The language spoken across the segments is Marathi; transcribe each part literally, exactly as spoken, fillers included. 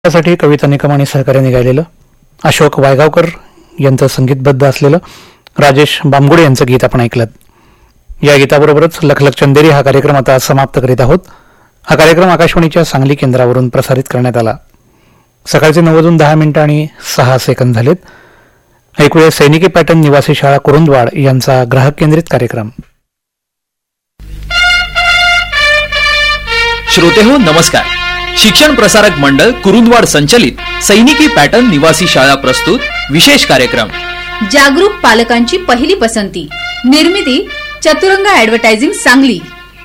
त्यासाठी कविता निकम आणि सहकार्याने गायलेलं, अशोक वायगावकर यांचं संगीतबद्ध असलेलं राजेश बामगुडे यांचं गीत आपण ऐकलं. या गीताबरोबरच लखलख चंदेरी हा कार्यक्रम आता समाप्त करीत आहोत. हा कार्यक्रम आकाशवाणीच्या सांगली केंद्रावरून प्रसारित करण्यात आला. सकाळचे नऊ वाजून दहा मिनिटं आणि सहा सेकंद झालेत. ऐकूया सैनिकी पॅटर्न निवासी शाळा कुरुंदवाड यांचा ग्राहक केंद्रित कार्यक्रम. श्रोते हो नमस्कार. शिक्षण प्रसारक मंडळ कुरुंदवाड संचलित सैनिकी पॅटर्न निवासी शाळा प्रस्तुत विशेष कार्यक्रम. जागरूक पालकांची पहिली पसंती. निर्मिती चतुरंग ऍडव्हर्टायझिंग सांगली.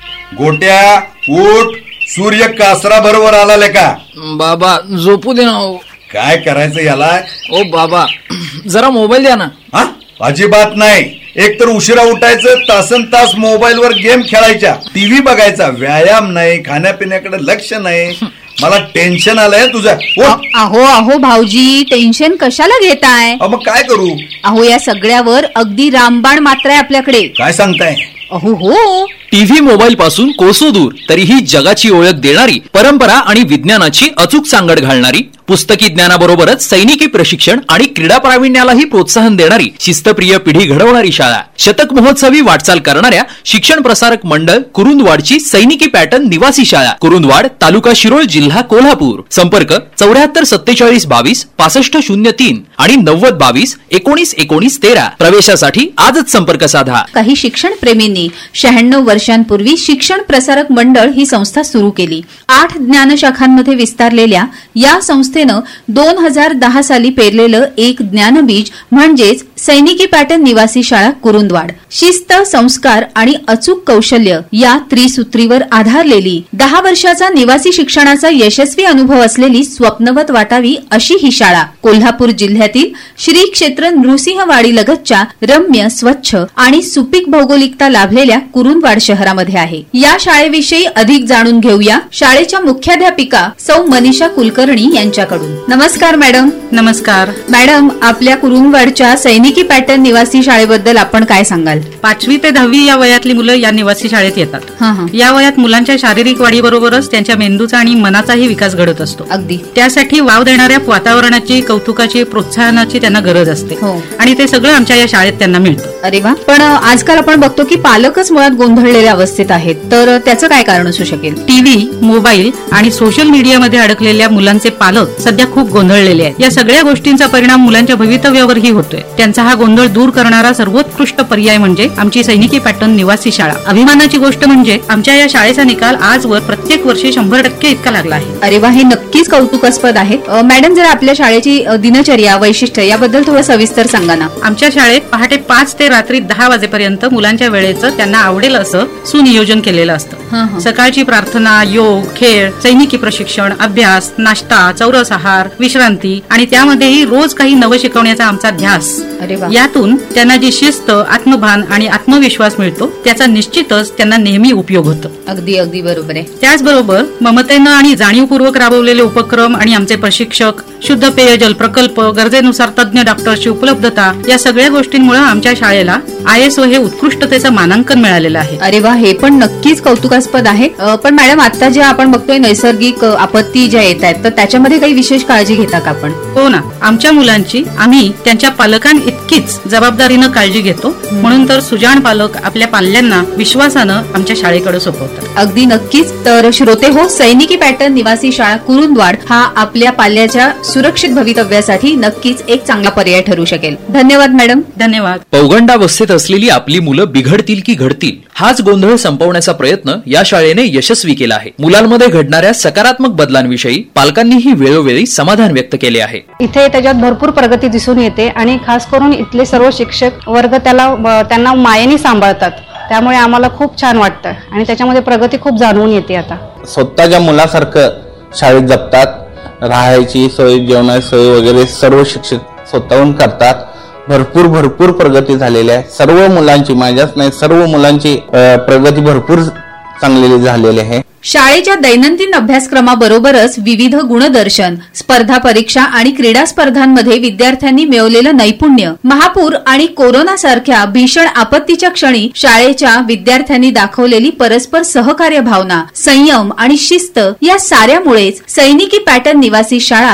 गोट्या उठ, सूर्य कासरा बरोबर आला का? बाबा झोपू दे ना. काय करायचं याला? ओ बाबा जरा मोबाईल द्या ना. हा अजिबात नाही. एक तर उशिरा उठायचं, तासन तास मोबाईल वर गेम खेळायच्या, टीव्ही बघायचा, व्यायाम नाही, खाण्यापिण्याकडे लक्ष नाही. मला टेन्शन आलंय तुझं. अहो अहो भाऊजी, टेन्शन कशाला घेताय? मग काय करू? अहो या सगळ्यावर अगदी रामबाण मात्र आहे आपल्याकडे. काय सांगताय? अहो हो, टीव्ही मोबाईल पासून कोसो दूर तरीही जगाची ओळख देणारी, परंपरा आणि विज्ञानाची अचूक सांगड घालणारी, पुस्तकी ज्ञानाबरोबरच सैनिकी प्रशिक्षण आणि क्रीडा प्रावीण्यालाही प्रोत्साहन देणारी, शिस्तप्रिय पिढी घडवणारी शाळा. शतक महोत्सवी वाटचाल करणाऱ्या शिक्षण प्रसारक मंडळ कुरुंदवाडची सैनिकी पॅटर्न निवासी शाळा कुरुंदवाड, तालुका शिरोळ, जिल्हा कोल्हापूर. संपर्क चौऱ्याहत्तर सत्तेचाळीस बावीस पासष्ट शून्य तीन आणि नव्वद बावीस एकोणीस एकोणीस तेरा. प्रवेशासाठी आजच संपर्क साधा. काही शिक्षण प्रेमींनी शहाण्णव वर्षांपूर्वी शिक्षण प्रसारक मंडळ ही संस्था सुरू केली. आठ ज्ञानशाखांमध्ये विस्तारलेल्या या संस्थेनं दोन हजार दहा साली पेरलेलं एक ज्ञानबीज म्हणजेच सैनिकी पॅटर्न निवासी शाळा कुरुंदवाड. शिस्त, संस्कार आणि अचूक कौशल्य या त्रिसूत्रीवर आधारलेली दहा वर्षाचा निवासी शिक्षणाचा यशस्वी अनुभव असलेली स्वप्नवत वाटावी अशी ही शाळा कोल्हापूर जिल्ह्यातील श्री क्षेत्र नृसिंहवाडी लगतच्या रम्य, स्वच्छ आणि सुपीक भौगोलिकता लाभलेल्या कुरुंदवाड शहरामध्ये आहे. या शाळेविषयी अधिक जाणून घेऊया शाळेच्या मुख्याध्यापिका सौ मनीषा कुलकर्णी यांच्याकडून. नमस्कार मॅडम. नमस्कार मॅडम, आपल्या कुरुंदवाडच्या सैनिकी पॅटर्न निवासी शाळेबद्दल आपण काय सांगाल? पाचवी ते दहावी या वयातली मुलं या निवासी शाळेत येतात. या वयात मुलांच्या शारीरिक वाढीबरोबरच त्यांच्या मेंदूचा आणि मनाचाही विकास घडत असतो. अगदी त्यासाठी वाव देणाऱ्या वातावरणाची, कौतुकाची, प्रोत्साहनाची त्यांना गरज असते. आणि ते सगळं आमच्या या शाळेत त्यांना मिळतं. अरे वा. पण आजकाल आपण बघतो की पालकच मुळात गोंधळलेल्या अवस्थेत आहेत, तर त्याचं काय कारण असू शकेल? टीव्ही, मोबाईल आणि सोशल मीडियामध्ये अडकलेल्या मुलांचे पालक सध्या खूप गोंधळलेले आहेत. या सगळ्या गोष्टींचा परिणाम मुलांच्या भवितव्यावरही होतोय. त्यांचा हा गोंधळ दूर करणारा सर्वोत्कृष्ट पर्याय म्हणजे आमची सैनिकी पॅटर्न निवासी शाळा. अभिमानाची गोष्ट म्हणजे आमच्या या शाळेचा निकाल आजवर प्रत्येक वर्षी शंभर टक्के इतका लागला आहे. अरे वा, हे नक्कीच कौतुकास्पद आहे. मॅडम, जर आपल्या शाळेची दिनचर्या, वैशिष्ट्य याबद्दल थोडं सविस्तर सांगा ना. आमच्या शाळेत पहाटे पाच ते रात्री दहा वाजेपर्यंत मुलांच्या वेळेचं त्यांना आवडेल असं सुनियोजन केलेलं असतं. सकाळची प्रार्थना, योग, खेळ, सैनिकी प्रशिक्षण, अभ्यास, नाश्ता, चौरस आहार, विश्रांती आणि त्यामध्येही रोज काही नवं शिकवण्याचा आमचा ध्यास. यातून त्यांना जी शिस्त, आत्मभान आणि आत्मविश्वास मिळतो त्याचा निश्चितच त्यांना नेहमी उपयोग होतो. अगदी अगदी बरोबर आहे. त्याचबरोबर ममतेनं आणि जाणीवपूर्वक राबवलेले उपक्रम आणि आमचे प्रशिक्षक, शुद्ध पेयजल प्रकल्प, गरजेनुसार तज्ञ डॉक्टरची उपलब्धता या सगळ्या गोष्टींमुळे आमच्या शाळेला आय एस ओ हे उत्कृष्टतेचं मानांकन मिळालेलं आहे. अरे वा, हे पण नक्कीच कौतुकास्पद आहे. पण मॅडम, आता जे आपण बघतोय नैसर्गिक आपत्ती ज्या येत आहेत, तर त्याच्यामध्ये काही विशेष काळजी घेता का आपण? हो ना, आमच्या मुलांची आम्ही त्यांच्या पालकां इतकीच जबाबदारीनं काळजी घेतो. म्हणून तर सुजाण पालक आपल्या पाल्यांना विश्वासानं आमच्या शाळेकडे सोपवतात. अगदी नक्कीच. तर श्रोते हो, सैनिकी पॅटर्न निवासी शाळा कुरुंदवाड हा आपल्या पाल्याच्या सुरक्षित भवितव्यासाठी नक्कीच एक चांगला पर्याय ठरू शकेल. धन्यवाद मॅडम. धन्यवाद. पौगंडावस्थेत असलेली आपली मुलं बिघडतील की घडतील हाच गोंधळ संपवण्याचा प्रयत्न या शाळेने यशस्वी केला आहे. मुलांमध्ये घडणाऱ्या सकारात्मक बदलांविषयी पालकांनीही वेळोवेळी समाधान व्यक्त केले आहे. इथे त्याच्यात भरपूर प्रगती दिसून येते आणि खास करून इथले सर्व शिक्षक वर्ग त्याला त्यांना मायेने सांभाळतात. त्यामुळे आम्हाला खूप छान वाटतं आणि त्याच्यामध्ये प्रगती खूप जाणवून येते. आता स्वतःच्या मुलासारखं शाळेत जपतात. राहायची सोय, जेवणाची सोय वगैरे सर्व शिक्षक स्वतःहून करतात. भरपूर भरपूर प्रगती झालेली आहे. सर्व मुलांची, माझ्याच नाही सर्व मुलांची प्रगती भरपूर चांगलेली झालेली आहे. शाळेच्या दैनंदिन अभ्यासक्रमाबरोबरच विविध गुणदर्शन, स्पर्धा परीक्षा आणि क्रीडा स्पर्धांमध्ये विद्यार्थ्यांनी मिळवलेलं नैपुण्य, महापूर आणि कोरोना सारख्या भीषण आपत्तीच्या क्षणी शाळेच्या विद्यार्थ्यांनी दाखवलेली परस्पर सहकार्य भावना, संयम आणि शिस्त या साऱ्यामुळेच सैनिकी पॅटर्न निवासी शाळा